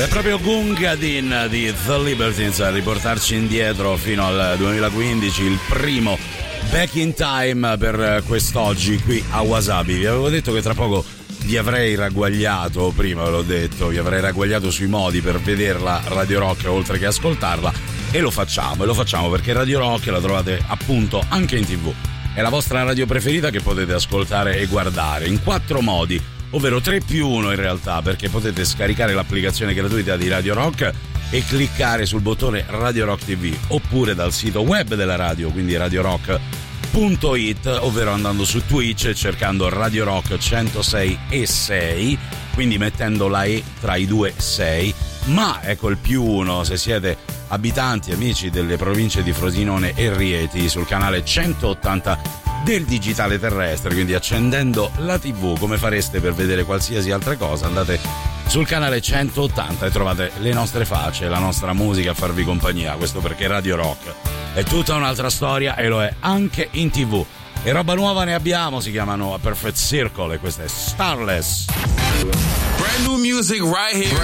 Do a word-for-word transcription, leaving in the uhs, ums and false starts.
È proprio Gungadin di The Libertines a riportarci indietro fino al duemilaquindici, il primo Back in Time per quest'oggi qui a Wasabi. Vi avevo detto che tra poco vi avrei ragguagliato, prima ve l'ho detto, vi avrei ragguagliato sui modi per vederla Radio Rock oltre che ascoltarla, e lo facciamo, e lo facciamo perché Radio Rock la trovate appunto anche in tv. È la vostra radio preferita che potete ascoltare e guardare in quattro modi, ovvero tre più uno in realtà, perché potete scaricare l'applicazione gratuita di Radio Rock e cliccare sul bottone Radio Rock T V, oppure dal sito web della radio, quindi radio rock punto it, ovvero andando su Twitch e cercando Radio Rock centosei e sei, quindi mettendo la E tra i due sei, ma ecco il più uno se siete abitanti, amici delle province di Frosinone e Rieti, sul canale centottanta del digitale terrestre, quindi accendendo la tivù come fareste per vedere qualsiasi altra cosa, andate sul canale centottanta e trovate le nostre facce, la nostra musica a farvi compagnia. Questo perché Radio Rock è tutta un'altra storia e lo è anche in tv. E roba nuova ne abbiamo, si chiamano A Perfect Circle e questa è Starless. Brand new music right here.